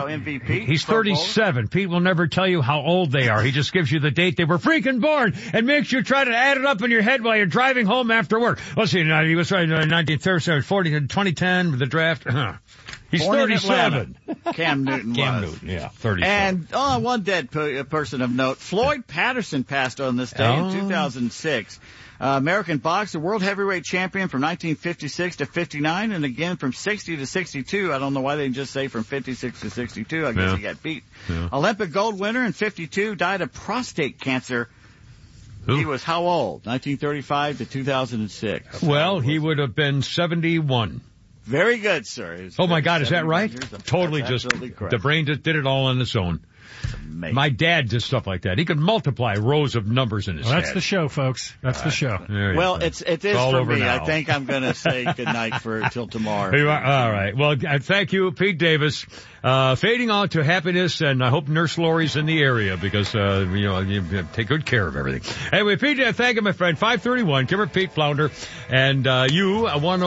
MVP. He's 37. Pete will never tell you how old they are. He just gives you the date they were freaking born and makes you try to add it up in your head while you're driving home after work. Let's see, he was right in 1930, 2010 with the draft. He's Born 37. Cam Newton was. Cam Newton, yeah, 37. And one dead person of note, Floyd Patterson passed on this day in 2006. American boxer, world heavyweight champion from 1956 to 59, and again from 60 to 62. I don't know why they didn't just say from 56 to 62. I guess he got beat. Yeah. Olympic gold winner in 52, died of prostate cancer. Who? He was how old? 1935 to 2006. Well, he would have been 71. Very good, sir. Oh, my God, is that right? Totally just, correct. The brain just did it all on its own. My dad did stuff like that. He could multiply rows of numbers in his head. That's the show, folks. That's the show. Well, it is for me. Now. I think I'm going to say goodnight till tomorrow. All right. Well, thank you, Pete Davis. Fading on to happiness, and I hope Nurse Lori's in the area because, you take good care of everything. Anyway, Pete, thank you, my friend. 531, Kimmer, Pete Flounder, and you,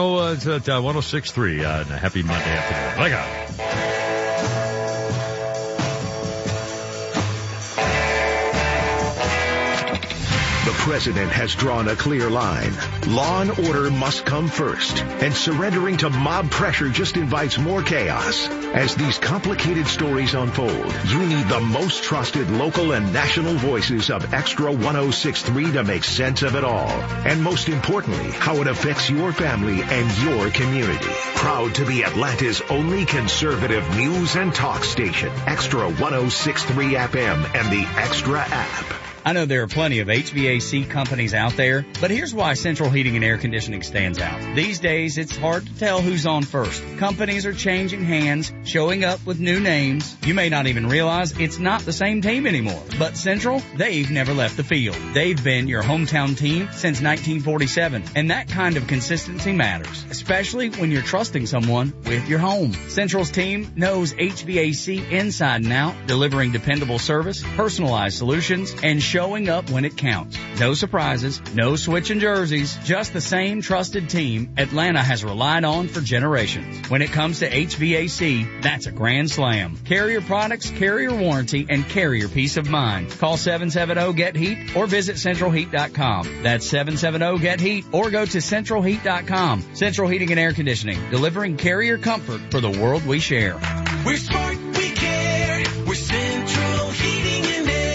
106.3. Happy Monday afternoon. Look out. The president has drawn a clear line. Law and order must come first, and surrendering to mob pressure just invites more chaos. As these complicated stories unfold, you need the most trusted local and national voices of Extra 106.3 to make sense of it all. And most importantly, how it affects your family and your community. Proud to be Atlanta's only conservative news and talk station, Extra 106.3 FM and the Extra app. I know there are plenty of HVAC companies out there, but here's why Central Heating and Air Conditioning stands out. These days, it's hard to tell who's on first. Companies are changing hands, showing up with new names. You may not even realize it's not the same team anymore. But Central, they've never left the field. They've been your hometown team since 1947, and that kind of consistency matters, especially when you're trusting someone with your home. Central's team knows HVAC inside and out, delivering dependable service, personalized solutions, and showing up when it counts. No surprises, no switching jerseys, just the same trusted team Atlanta has relied on for generations. When it comes to HVAC, that's a grand slam. Carrier products, carrier warranty, and carrier peace of mind. Call 770-GET-HEAT or visit centralheat.com. That's 770-GET-HEAT or go to centralheat.com. Central Heating and Air Conditioning, delivering carrier comfort for the world we share. We're smart, we care. We're Central Heating and Air.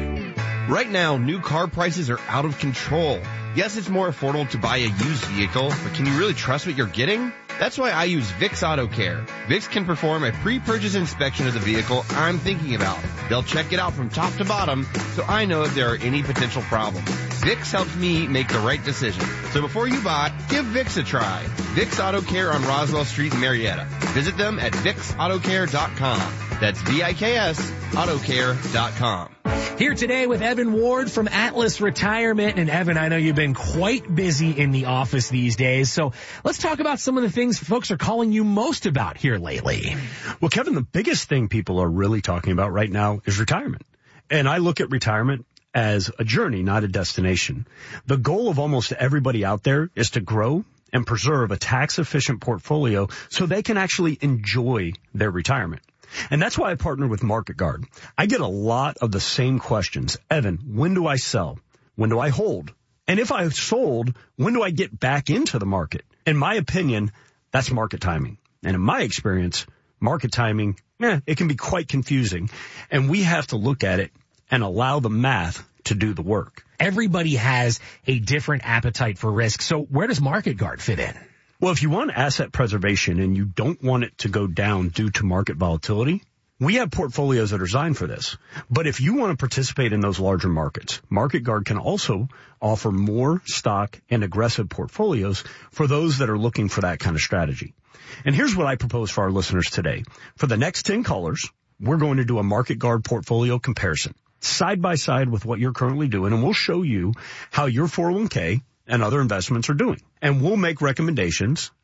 Right now, new car prices are out of control. Yes, it's more affordable to buy a used vehicle, but can you really trust what you're getting? That's why I use VIX Auto Care. VIX can perform a pre-purchase inspection of the vehicle I'm thinking about. They'll check it out from top to bottom, so I know if there are any potential problems. VIX helps me make the right decision. So before you buy, give VIX a try. VIX Auto Care on Roswell Street in Marietta. Visit them at VIXAutoCare.com. That's VIKS Autocare.com. Here today with Evan Ward from Atlas Retirement. And Evan, I know you've been quite busy in the office these days. So let's talk about some of the things folks are calling you most about here lately. Well, Kevin, the biggest thing people are really talking about right now is retirement. And I look at retirement as a journey, not a destination. The goal of almost everybody out there is to grow and preserve a tax-efficient portfolio so they can actually enjoy their retirement. And that's why I partner with Market Guard. I get a lot of the same questions. Evan, when do I sell? When do I hold? And if I sold, when do I get back into the market? In my opinion, that's market timing. And in my experience, market timing, it can be quite confusing. And we have to look at it and allow the math to do the work. Everybody has a different appetite for risk. So where does Market Guard fit in? Well, if you want asset preservation and you don't want it to go down due to market volatility, we have portfolios that are designed for this. But if you want to participate in those larger markets, Market Guard can also offer more stock and aggressive portfolios for those that are looking for that kind of strategy. And here's what I propose for our listeners today. For the next 10 callers, we're going to do a Market Guard portfolio comparison, side by side with what you're currently doing, and we'll show you how your 401k and other investments are doing. And we'll make recommendations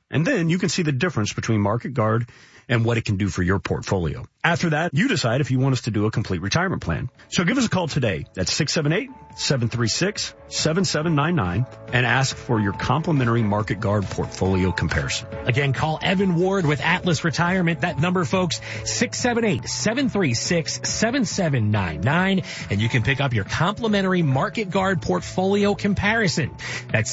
And then you can see the difference between Market Guard and what it can do for your portfolio. After that, you decide if you want us to do a complete retirement plan. So give us a call today at 678-736-7799 and ask for your complimentary Market Guard portfolio comparison. Again, call Evan Ward with Atlas Retirement. That number, folks, 678-736-7799. And you can pick up your complimentary Market Guard portfolio comparison. That's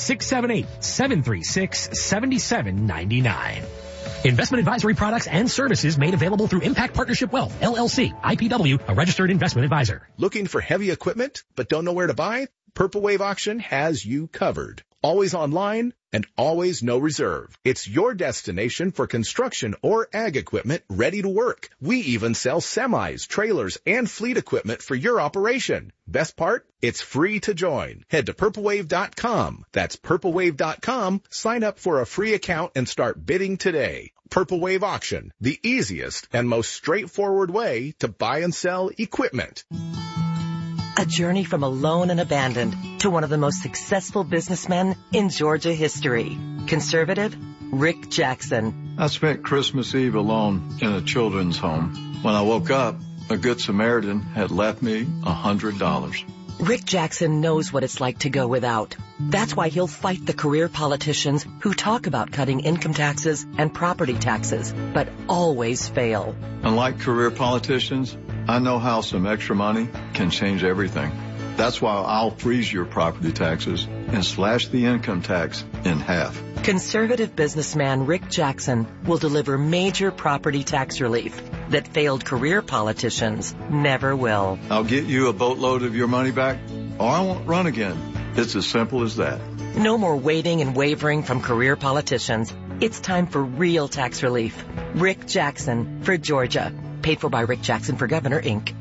678-736-7799. Investment advisory products and services made available through Impact Partnership Wealth, LLC, IPW, a registered investment advisor. Looking for heavy equipment but don't know where to buy? Purple Wave Auction has you covered. Always online and always no reserve. It's your destination for construction or ag equipment ready to work. We even sell semis, trailers, and fleet equipment for your operation. Best part? It's free to join. Head to purplewave.com. That's purplewave.com. Sign up for a free account and start bidding today. Purple Wave Auction, the easiest and most straightforward way to buy and sell equipment. A journey from alone and abandoned to one of the most successful businessmen in Georgia history. Conservative, Rick Jackson. I spent Christmas Eve alone in a children's home. When I woke up, a Good Samaritan had left me $100. Rick Jackson knows what it's like to go without. That's why he'll fight the career politicians who talk about cutting income taxes and property taxes, but always fail. Unlike career politicians, I know how some extra money can change everything. That's why I'll freeze your property taxes and slash the income tax in half. Conservative businessman Rick Jackson will deliver major property tax relief that failed career politicians never will. I'll get you a boatload of your money back, or I won't run again. It's as simple as that. No more waiting and wavering from career politicians. It's time for real tax relief. Rick Jackson for Georgia. Paid for by Rick Jackson for Governor, Inc.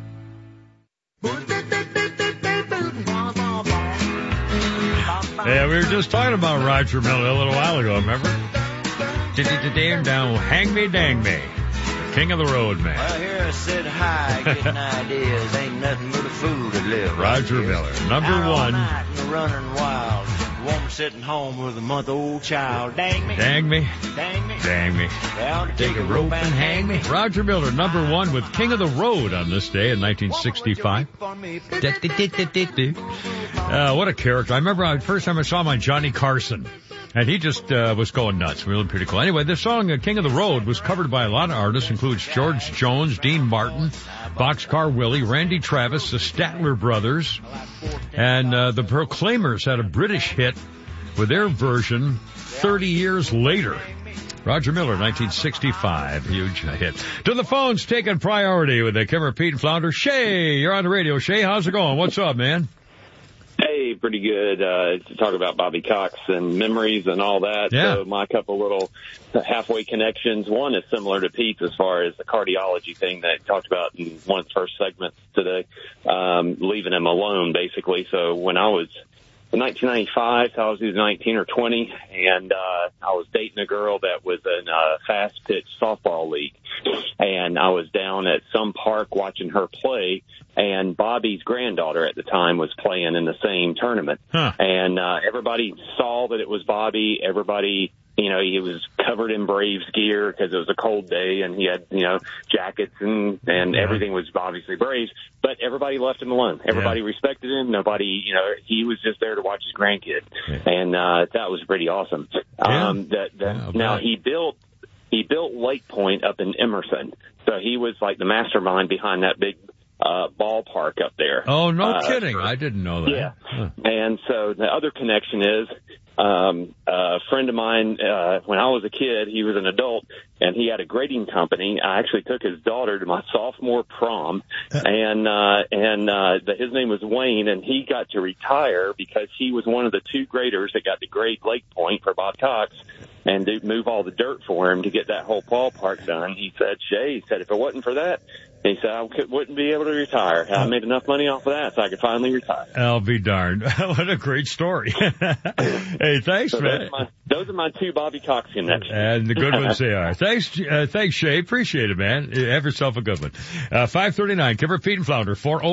Yeah, we were just talking about Roger Miller a little while ago, remember? Down, hang me, dang me. King of the road, man. Well, here I sit high, getting ideas. Ain't nothing but a fool to live. Roger Miller, number one. All night and running wild. Woman sitting home with a month-old child. Dang me. Dang me. Dang me. Dang me. Down to take a rope and hang me. Roger Miller, number one with King of the Road on this day in 1965. What a character. I remember the first time I saw him on Johnny Carson. And he just was going nuts. Really pretty cool. Anyway, this song, King of the Road, was covered by a lot of artists, includes George Jones, Dean Martin, Boxcar Willie, Randy Travis, the Statler Brothers, and the Proclaimers had a British hit with their version 30 years later. Roger Miller, 1965, huge hit. To the phones, taking priority with the Kimmer, Pete, and Flounder. Shay, you're on the radio. Shay, how's it going? What's up, man? Hey, pretty good. To talk about Bobby Cox and memories and all that. Yeah. So my couple little halfway connections. One is similar to Pete's as far as the cardiology thing that I talked about in one of the first segments today, leaving him alone, basically. So when I was in 1995, so I was either 19 or 20, and I was dating a girl that was in a fast-pitch softball league. And I was down at some park watching her play, and Bobby's granddaughter at the time was playing in the same tournament. Huh. And everybody saw that it was Bobby. Everybody, you know, he was covered in Braves gear because it was a cold day, and he had, you know, jackets and everything was obviously Braves. But everybody left him alone. Everybody respected him. Nobody, you know, he was just there to watch his grandkid. Yeah. And that was pretty awesome. Yeah. Now, he built Lake Point up in Emerson. So he was like the mastermind behind that big ballpark up there. Oh, no kidding. I didn't know that. Yeah. Huh. And so the other connection is a friend of mine, when I was a kid, he was an adult, and he had a grading company. I actually took his daughter to my sophomore prom, and his name was Wayne, and he got to retire because he was one of the two graders that got to grade Lake Point for Bob Cox and move all the dirt for him to get that whole ballpark done. He said, Shay, if it wasn't for that, he said, I wouldn't be able to retire. I made enough money off of that, so I could finally retire. I'll be darned. What a great story. Hey, thanks, man. those are my two Bobby Cox connections. And the good ones they are. Thanks, Shay. Appreciate it, man. Have yourself a good one. 539, Kimmer, Pete, and Flounder,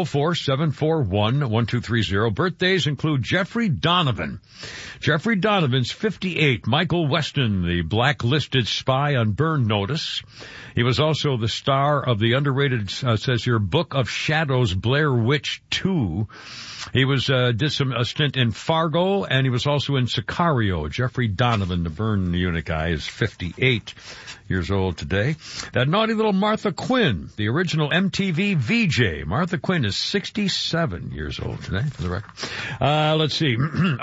404-741-1230. Birthdays include Jeffrey Donovan. Jeffrey Donovan's 58. Michael Weston, the blacklisted spy on Burn Notice. He was also the star of the underrated, says here, Book of Shadows, Blair Witch 2. He was, did a stint in Fargo, and he was also in Sicario. Jeffrey Donovan, the Burn unit guy, is 58 years old today. That naughty little Martha Quinn, the original MTV VJ. Martha Quinn is 67 years old today, for the record. Let's see.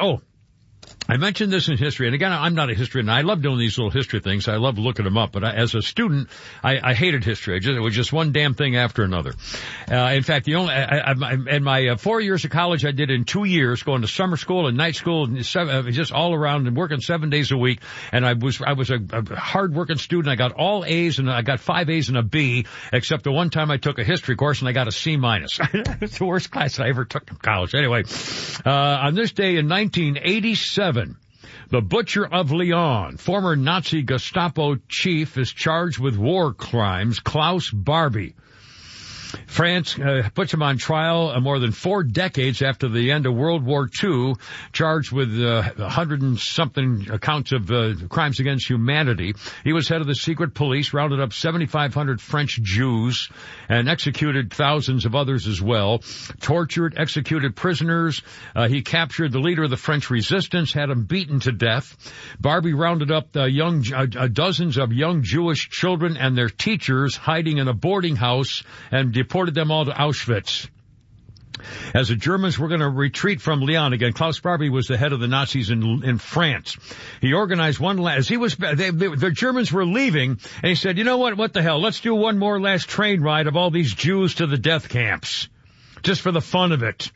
I mentioned this in history, and again, I'm not a historian. I love doing these little history things. I love looking them up, but as a student, I hated history. It was just one damn thing after another. In fact, in my 4 years of college, I did in 2 years, going to summer school and night school, and just all around and working 7 days a week. And I was a hard-working student. I got all A's, and I got 5 A's and a B, except the one time I took a history course, and I got a C-. It's the worst class I ever took in college. Anyway, on this day in 1987, the Butcher of Lyon, former Nazi Gestapo chief, is charged with war crimes. Klaus Barbie. France puts him on trial more than 4 decades after the end of World War II, charged with 100 and something counts of crimes against humanity. He was head of the secret police, rounded up 7,500 French Jews, and executed thousands of others as well. Tortured, executed prisoners. He captured the leader of the French resistance, had him beaten to death. Barbie rounded up dozens of young Jewish children and their teachers hiding in a boarding house and deported them all to Auschwitz. As the Germans were going to retreat from Lyon again, Klaus Barbie was the head of the Nazis in France. He organized the Germans were leaving, and he said, you know what the hell, let's do one more last train ride of all these Jews to the death camps, just for the fun of it.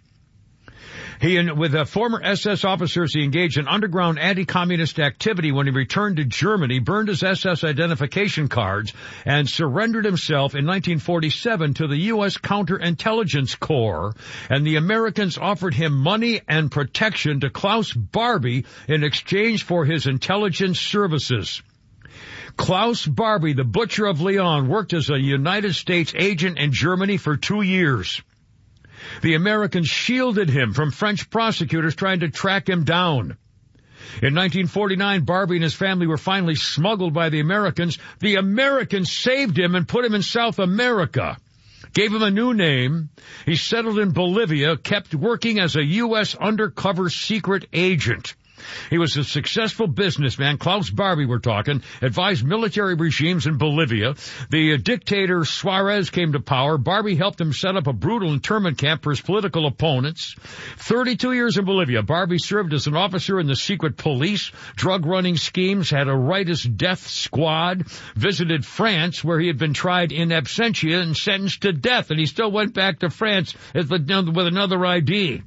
With former SS officers, he engaged in underground anti-communist activity. When he returned to Germany, burned his SS identification cards, and surrendered himself in 1947 to the U.S. Counterintelligence Corps. And the Americans offered him money and protection to Klaus Barbie in exchange for his intelligence services. Klaus Barbie, the Butcher of Lyon, worked as a United States agent in Germany for 2 years. The Americans shielded him from French prosecutors trying to track him down. In 1949, Barbie and his family were finally smuggled by the Americans. The Americans saved him and put him in South America. Gave him a new name. He settled in Bolivia, kept working as a U.S. undercover secret agent. He was a successful businessman. Klaus Barbie, we're talking, advised military regimes in Bolivia. The dictator Suarez came to power. Barbie helped him set up a brutal internment camp for his political opponents. 32 years in Bolivia. Barbie served as an officer in the secret police, drug-running schemes, had a rightist death squad, visited France, where he had been tried in absentia and sentenced to death, and he still went back to France with another ID.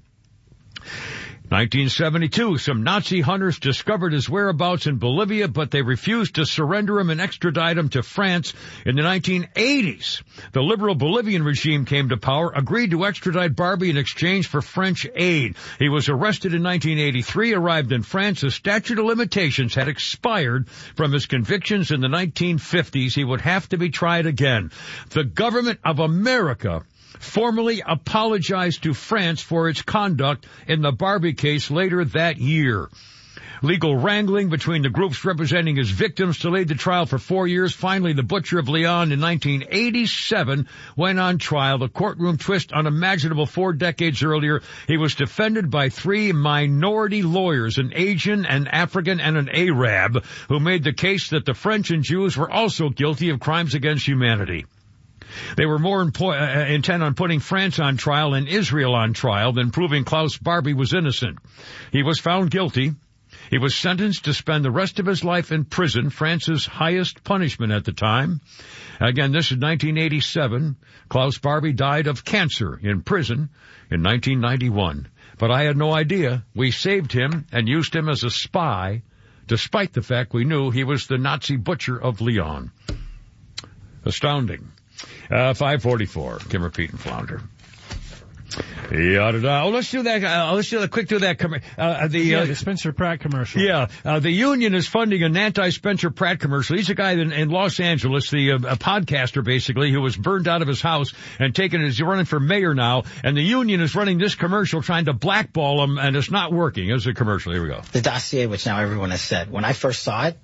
1972, some Nazi hunters discovered his whereabouts in Bolivia, but they refused to surrender him and extradite him to France. In the 1980s, the liberal Bolivian regime came to power, agreed to extradite Barbie in exchange for French aid. He was arrested in 1983, arrived in France. The statute of limitations had expired from his convictions in the 1950s. He would have to be tried again. The government of America formally apologized to France for its conduct in the Barbie case later that year. Legal wrangling between the groups representing his victims delayed the trial for 4 years. Finally, the Butcher of Lyon in 1987 went on trial. The courtroom twist unimaginable 4 decades earlier. He was defended by 3 minority lawyers, an Asian, an African, and an Arab, who made the case that the French and Jews were also guilty of crimes against humanity. They were more intent on putting France on trial and Israel on trial than proving Klaus Barbie was innocent. He was found guilty. He was sentenced to spend the rest of his life in prison, France's highest punishment at the time. Again, this is 1987. Klaus Barbie died of cancer in prison in 1991. But I had no idea. We saved him and used him as a spy, despite the fact we knew he was the Nazi Butcher of Lyon. Astounding. 544, Kimmer, Pete, and Flounder. Yeah, let's do that. Let's do that. Quick, do that. The Spencer Pratt commercial. Yeah, the union is funding an anti-Spencer Pratt commercial. He's a guy in Los Angeles, a podcaster basically, who was burned out of his house and he's running for mayor now. And the union is running this commercial trying to blackball him, and it's not working. Here's the commercial. Here we go. The dossier, which now everyone has said. When I first saw it.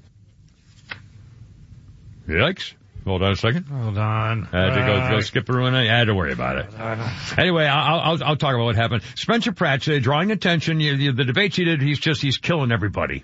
Yikes. Hold on a second. Hold on. I had to go skip through and I had to worry about it. Anyway, I'll talk about what happened. Spencer Pratt, drawing attention. The debates he did, he's killing everybody.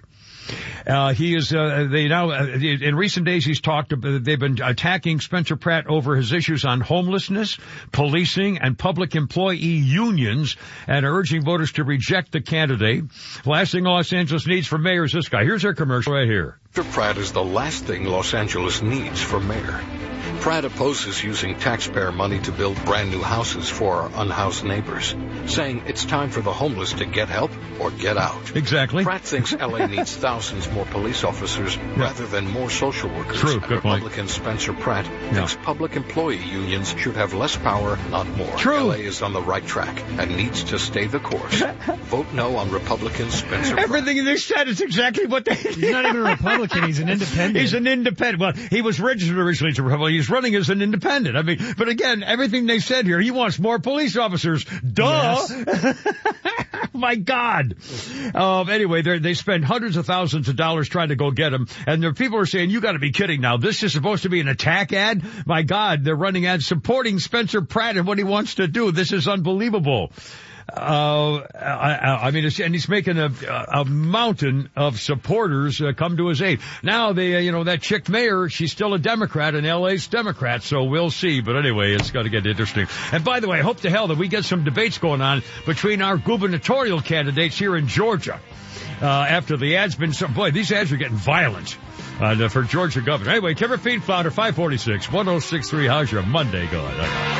In recent days they've been attacking Spencer Pratt over his issues on homelessness, policing, and public employee unions, and urging voters to reject the candidate. Last thing Los Angeles needs for mayor is this guy. Here's their commercial right here. Mr. Pratt is the last thing Los Angeles needs for mayor. Pratt opposes using taxpayer money to build brand new houses for our unhoused neighbors, saying it's time for the homeless to get help or get out. Exactly. Pratt thinks LA needs thousands more police officers rather than more social workers. True, good point. Republican Spencer Pratt thinks public employee unions should have less power, not more. True. LA is on the right track and needs to stay the course. Vote no on Republican Spencer Pratt. Everything they said is exactly what they... He's not even a Republican, he's an independent. He's an independent. Well, he was registered originally as a Republican. He's running as an independent. I mean, but again, everything they said here, he wants more police officers. Duh! Yes. My God. Anyway, they spend hundreds of thousands of dollars trying to go get him, and the people are saying, you gotta be kidding now. This is supposed to be an attack ad? My God, they're running ads supporting Spencer Pratt and what he wants to do. This is unbelievable. I mean, and he's making a mountain of supporters come to his aid. Now that chick mayor, she's still a Democrat, and LA's Democrat, so we'll see. But anyway, it's got to get interesting. And by the way, I hope to hell that we get some debates going on between our gubernatorial candidates here in Georgia. After the ads these ads are getting violent. For Georgia governor. Anyway, Kimmer Feed Flounder, 546, 1063. How's your Monday going?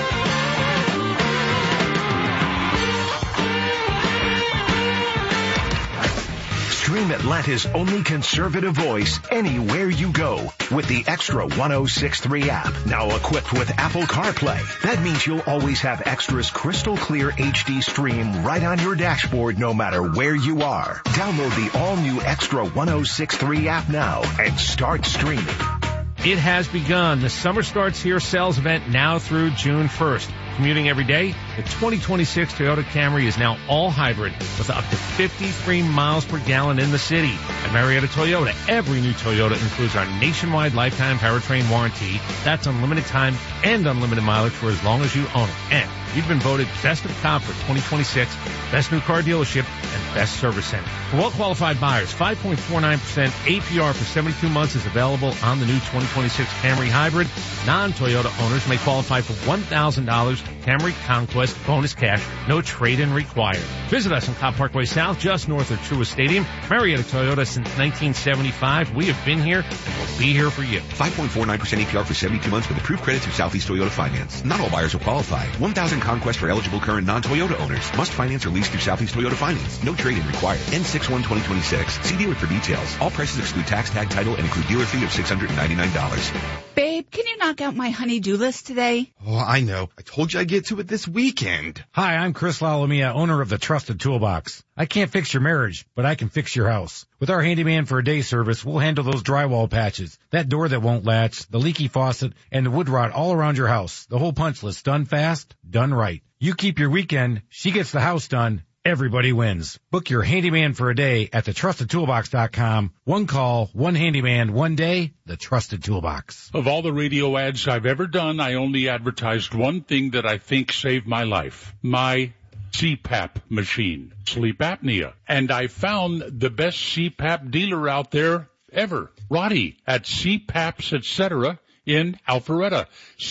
Stream Atlanta's only conservative voice anywhere you go with the Extra 106.3 app. Now equipped with Apple CarPlay. That means you'll always have Extra's crystal clear HD stream right on your dashboard no matter where you are. Download the all-new Extra 106.3 app now and start streaming. It has begun. The Summer Starts Here sales event now through June 1st. Commuting every day, the 2026 Toyota Camry is now all hybrid with up to 53 miles per gallon in the city. At Marietta Toyota, every new Toyota includes our nationwide lifetime powertrain warranty. That's unlimited time and unlimited mileage for as long as you own it. And we've been voted Best of Comp for 2026, Best New Car Dealership, and Best Service Center. For well-qualified buyers, 5.49% APR for 72 months is available on the new 2026 Camry Hybrid. Non-Toyota owners may qualify for $1,000 Camry Conquest bonus cash, no trade-in required. Visit us on Cobb Parkway South, just north of Truist Stadium. Marietta Toyota since 1975. We have been here and will be here for you. 5.49% APR for 72 months with approved credit through Southeast Toyota Finance. Not all buyers will qualify. 1,000 Conquest for eligible current non-Toyota owners. Must finance or lease through Southeast Toyota Finance. No trade-in required. N61-2026. See dealer for details. All prices exclude tax, tag, title, and include dealer fee of $699. Babe, can you knock out my honey-do list today? Oh, I know. I told you I'd get to it this weekend. Hi, I'm Chris Lalomia, owner of the Trusted Toolbox. I can't fix your marriage, but I can fix your house. With our handyman for a day service, we'll handle those drywall patches, that door that won't latch, the leaky faucet, and the wood rot all around your house. The whole punch list. Done fast, done right. You keep your weekend, she gets the house done. Everybody wins. Book your handyman for a day at thetrustedtoolbox.com. One call, one handyman, one day, the Trusted Toolbox. Of all the radio ads I've ever done, I only advertised one thing that I think saved my life. My CPAP machine. Sleep apnea. And I found the best CPAP dealer out there ever. Roddy at CPAPs, etc. in Alpharetta.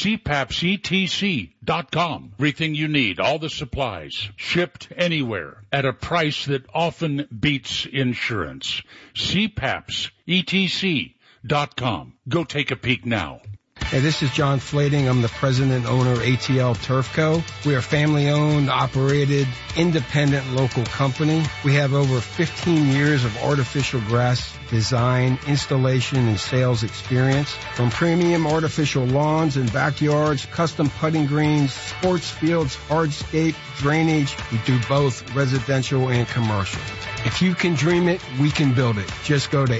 CPAPsETC.com. Everything you need, all the supplies, shipped anywhere at a price that often beats insurance. CPAPsETC.com. Go take a peek now. Hey, this is John Flading. I'm the president and owner of ATL Turf Co. We are a family-owned, operated, independent local company. We have over 15 years of artificial grass design, installation, and sales experience. From premium artificial lawns and backyards, custom putting greens, sports fields, hardscape, drainage, we do both residential and commercial. If you can dream it, we can build it. Just go to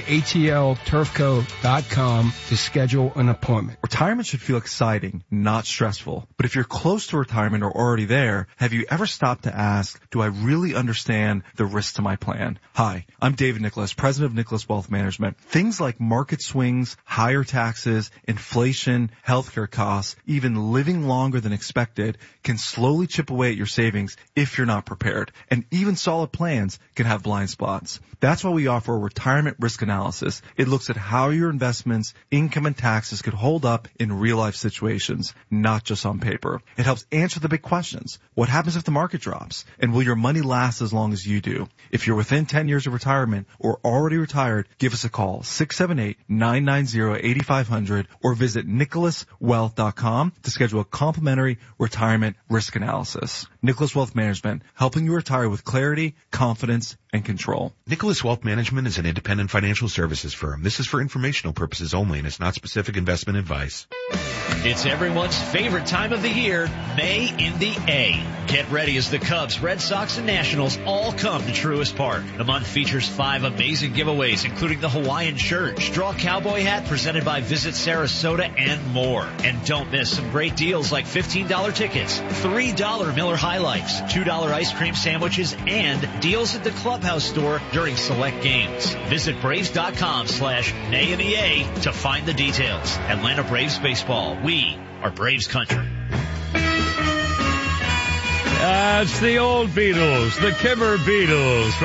atlturfco.com to schedule an appointment. Retirement should feel exciting, not stressful. But if you're close to retirement or already there, have you ever stopped to ask, do I really understand the risks to my plan? Hi, I'm David Nicholas, president of Nicholas Wealth Management. Things like market swings, higher taxes, inflation, healthcare costs, even living longer than expected can slowly chip away at your savings if you're not prepared. And even solid plans can have blind spots. That's why we offer a retirement risk analysis. It looks at how your investments, income, and taxes could hold up in real-life situations, not just on paper. It helps answer the big questions. What happens if the market drops? And will your money last as long as you do? If you're within 10 years of retirement or already retired, give us a call, 678-990-8500, or visit nicholaswealth.com to schedule a complimentary retirement risk analysis. Nicholas Wealth Management, helping you retire with clarity, confidence, and control. Nicholas Wealth Management is an independent financial services firm. This is for informational purposes only and it's not specific investment advice. It's everyone's favorite time of the year, May in the A. Get ready as the Cubs, Red Sox, and Nationals all come to Truist Park. The month features 5 amazing giveaways, including the Hawaiian shirt, straw cowboy hat presented by Visit Sarasota, and more. And don't miss some great deals like $15 tickets, $3 Miller High Lifes, $2 ice cream sandwiches, and deals at the Clubhouse store during select games. Visit Braves.com/May in the A to find the details. Atlanta Braves baseball. We are Braves country. It's the old Beatles, the Kimmer Beatles.